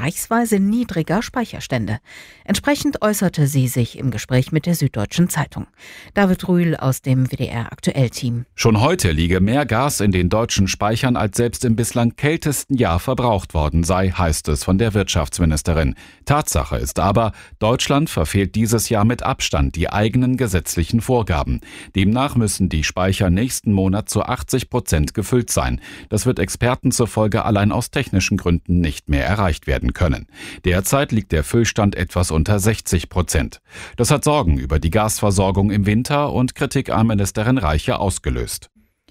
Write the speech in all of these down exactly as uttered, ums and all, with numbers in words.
vergleichsweise niedriger Speicherstände. Entsprechend äußerte sie sich im Gespräch mit der Süddeutschen Zeitung. David Rühl aus dem W D R-Aktuell-Team. Schon heute liege mehr Gas in den deutschen Speichern, als selbst im bislang kältesten Jahr verbraucht worden sei, heißt es von der Wirtschaftsministerin. Tatsache ist aber, Deutschland verfehlt dieses Jahr mit Abstand die eigenen gesetzlichen Vorgaben. Demnach müssen die Speicher nächsten Monat zu achtzig Prozent gefüllt sein. Das wird Experten zufolge allein aus technischen Gründen nicht mehr erreicht werden können. Derzeit liegt der Füllstand etwas unter sechzig Prozent. Das hat Sorgen über die Gasversorgung im Winter und Kritik an Ministerin Reiche ausgelöst.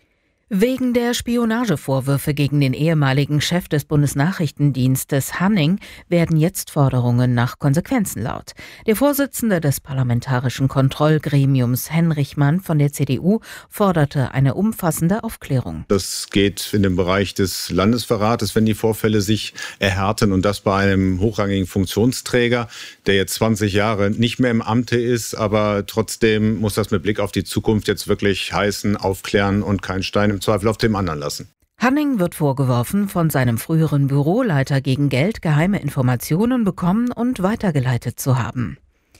Wegen der Spionagevorwürfe gegen den ehemaligen Chef des Bundesnachrichtendienstes Hanning werden jetzt Forderungen nach Konsequenzen laut. Der Vorsitzende des Parlamentarischen Kontrollgremiums Henrich Mann von der C D U forderte eine umfassende Aufklärung. Das geht in den Bereich des Landesverrates, wenn die Vorfälle sich erhärten, und das bei einem hochrangigen Funktionsträger, der jetzt zwanzig Jahre nicht mehr im Amte ist, aber trotzdem muss das mit Blick auf die Zukunft jetzt wirklich heißen, aufklären und keinen Stein im Zweifel auf dem anderen lassen. Hanning wird vorgeworfen, von seinem früheren Büroleiter gegen Geld geheime Informationen bekommen und weitergeleitet zu haben.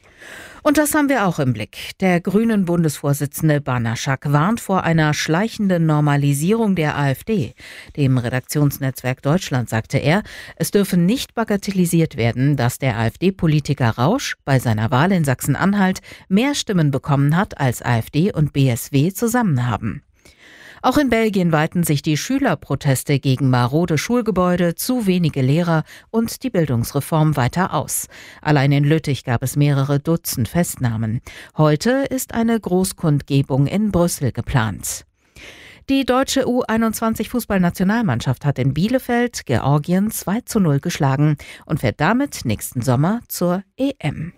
Und das haben wir auch im Blick. Der grünen Bundesvorsitzende Banaschak warnt vor einer schleichenden Normalisierung der AfD. Dem Redaktionsnetzwerk Deutschland sagte er, es dürfe nicht bagatellisiert werden, dass der AfD-Politiker Rausch bei seiner Wahl in Sachsen-Anhalt mehr Stimmen bekommen hat, als AfD und B S W zusammen haben. Auch in Belgien weiten sich die Schülerproteste gegen marode Schulgebäude, zu wenige Lehrer und die Bildungsreform weiter aus. Allein in Lüttich gab es mehrere Dutzend Festnahmen. Heute ist eine Großkundgebung in Brüssel geplant. Die deutsche U einundzwanzig Fußballnationalmannschaft hat in Bielefeld Georgien zwei zu null geschlagen und fährt damit nächsten Sommer zur E M.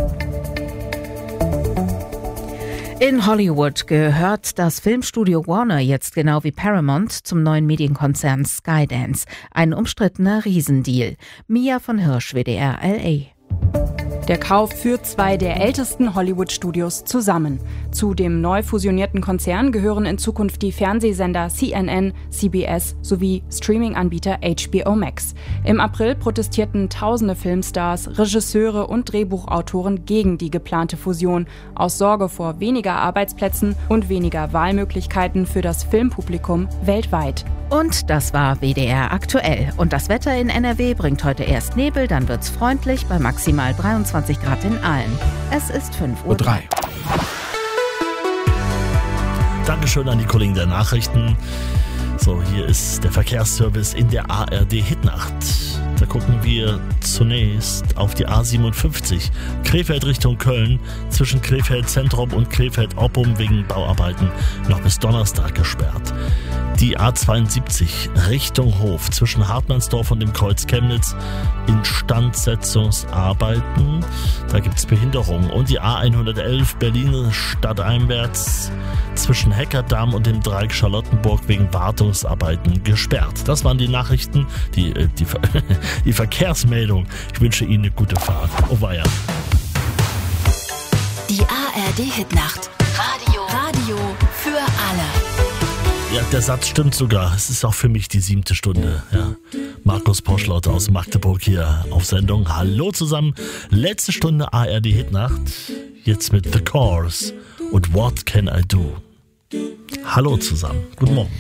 In Hollywood gehört das Filmstudio Warner jetzt genau wie Paramount zum neuen Medienkonzern Skydance. Ein umstrittener Riesendeal. Mia von Hirsch, W D R L A. Der Kauf führt zwei der ältesten Hollywood-Studios zusammen. Zu dem neu fusionierten Konzern gehören in Zukunft die Fernsehsender C N N, C B S sowie Streaming-Anbieter H B O Max. Im April protestierten tausende Filmstars, Regisseure und Drehbuchautoren gegen die geplante Fusion aus Sorge vor weniger Arbeitsplätzen und weniger Wahlmöglichkeiten für das Filmpublikum weltweit. Und das war W D R aktuell. Und das Wetter in N R W bringt heute erst Nebel, dann wird's freundlich bei maximal dreiundzwanzig Grad in Aalen. Es ist fünf Uhr drei. Dankeschön an die Kollegen der Nachrichten. So, hier ist der Verkehrsservice in der A R D-Hitnacht. Da gucken wir zunächst auf die A siebenundfünfzig, Krefeld Richtung Köln, zwischen Krefeld Zentrum und Krefeld Oppum wegen Bauarbeiten noch bis Donnerstag gesperrt. Die A zweiundsiebzig Richtung Hof zwischen Hartmannsdorf und dem Kreuz Chemnitz, Instandsetzungsarbeiten, da gibt es Behinderungen. Und die A hundertelf Berlin stadteinwärts zwischen Heckerdamm und dem Dreieck Charlottenburg wegen Wartungsarbeiten gesperrt. Das waren die Nachrichten, die, die, die Verkehrsmeldung. Ich wünsche Ihnen eine gute Fahrt. Oh weia. Die A R D-Hitnacht. Radio. Radio für alle. Ja, der Satz stimmt sogar. Es ist auch für mich die siebte Stunde. Ja. Markus Poschlauter aus Magdeburg hier auf Sendung. Hallo zusammen. Letzte Stunde A R D Hitnacht. Jetzt mit The Course und What Can I Do? Hallo zusammen. Guten Morgen.